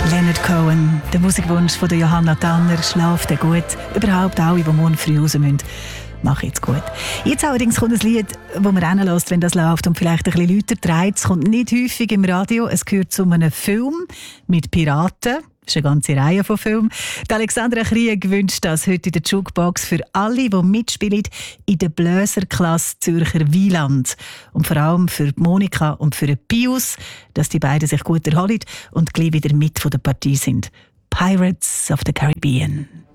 Leonard Cohen, der Musikwunsch von Johanna Tanner, schlaft gut. Überhaupt alle, die morgen früh raus müssen, mach jetzt gut. Jetzt allerdings kommt ein Lied, das man reinlässt, wenn das läuft und vielleicht ein bisschen lauter dreht. Es kommt nicht häufig im Radio. Es gehört zu einem Film mit Piraten. Das ist eine ganze Reihe von Filmen. Die Alexandra Krieg wünscht das heute in der Jukebox für alle, die mitspielen in der Bläserklasse Zürcher Wieland. Und vor allem für Monika und für Pius, dass die beiden sich gut erholen und gleich wieder mit von der Partie sind. Pirates of the Caribbean.